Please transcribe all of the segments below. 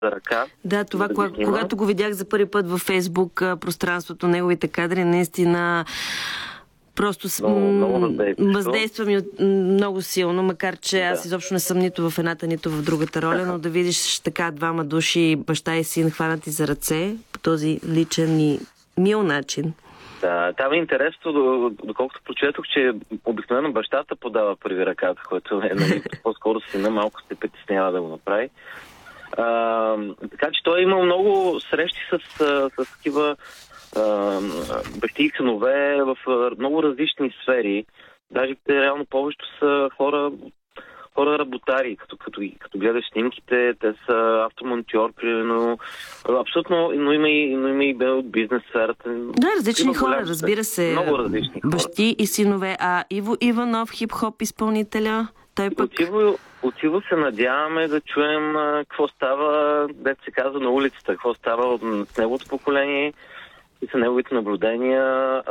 за ръка. Да, това, когато го видях за първи път във Фейсбук, пространството, неговите кадри, наистина просто много въздейства ми много силно, макар че аз изобщо не съм нито в едната, нито в другата роля, но да видиш така двама души, баща и син, хванати за ръце по този личен и мил начин. Да, там е интересно, доколкото прочетох, че обикновено бащата подава първи ръката, който по-скоро сина малко се притеснява да го направи. Така че той е имал много срещи с такива бащи и синове в много различни сфери. Даже те реално повечето са хора работари. Като гледаш снимките, те са автомонтьор, примерно. Абсолютно, но има и от бизнес сферата. Да, различни хора, разбира се. Много различни хора. Бащи и синове. А Иво Иванов, хип-хоп изпълнителя, той пък... От Иво се надяваме да чуем какво става, дето се казва, на улицата, какво става с неговото поколение и са неговите наблюдения.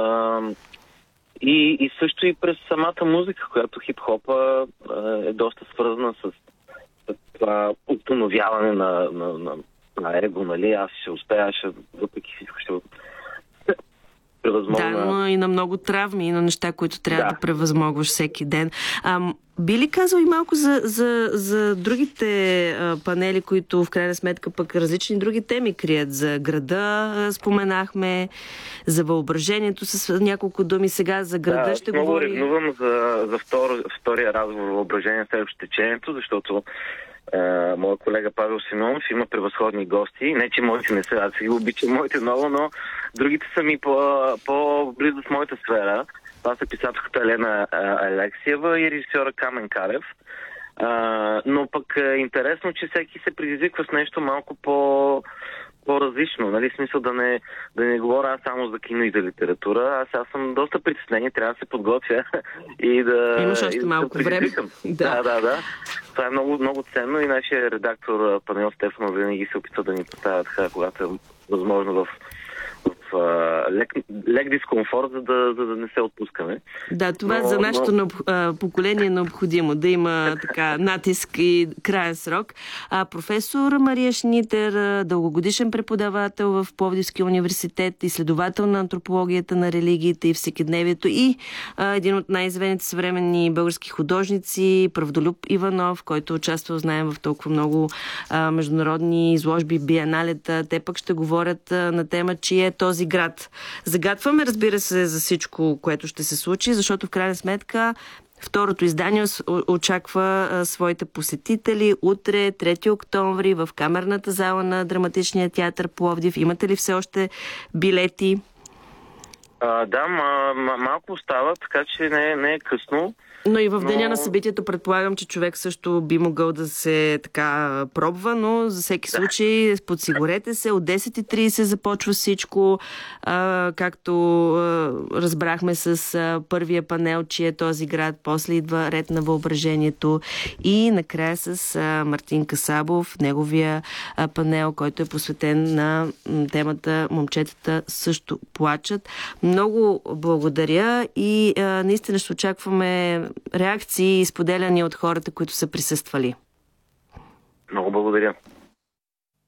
И също и през самата музика, която хип-хопа е доста свързана с това установяване на его, нали? Аз ще успея, въпреки всичко ще превъзмогна. Да, но и на много травми, и на неща, които трябва да превъзмогваш всеки ден. Би ли казал и малко за другите панели, които в крайна сметка пък различни други теми крият? За града споменахме, за въображението с няколко думи. Сега за града ще говорим. Много ревнувам за втория разговор въображение следващото течението, защото моят колега Павел Симеонов има превъзходни гости. Не, че моите не са, аз ги обичам моите много, но другите са ми по-близо с моята сфера. Това са писателката Елена Алексиева и режисьора Камен Калев. Но пък е интересно, че всеки се предизвиква с нещо малко по-различно. Нали? В смисъл да не говоря аз само за кино и за литература. Аз съм доста притеснен, трябва да се подготвя и да... Имаш още малко време. Да. Това е много, много ценно и нашия редактор Панел Стефанов винаги се опитва да ни поставя така, когато е възможно в лек дискомфорт, за да не се отпускаме. Да, това за нашето поколение е необходимо, да има така натиск и краен срок. Професор Мария Шнитер, дългогодишен преподавател в Пловдивския университет, изследовател на антропологията на религиите и всекидневието и един от най-известните съвременни български художници, Правдолюб Иванов, който участвал, знаем, в толкова много международни изложби, биеналета. Те пък ще говорят на тема, чий е този град. Загатваме, разбира се, за всичко, което ще се случи, защото в крайна сметка второто издание очаква своите посетители утре, 3 октомври, в камерната зала на Драматичния театър Пловдив. Имате ли все още билети? Да, малко остава, така че не е късно. Но и в деня на събитието предполагам, че човек също би могъл да се така пробва, но за всеки случай подсигурете се. От 10:30 започва всичко, както разбрахме с първия панел, че е този град, после идва Ред на въображението и накрая с Мартин Касабов, неговия панел, който е посветен на темата "Момчетата също плачат". Много благодаря и наистина ще очакваме реакции, споделяни от хората, които са присъствали. Много благодаря.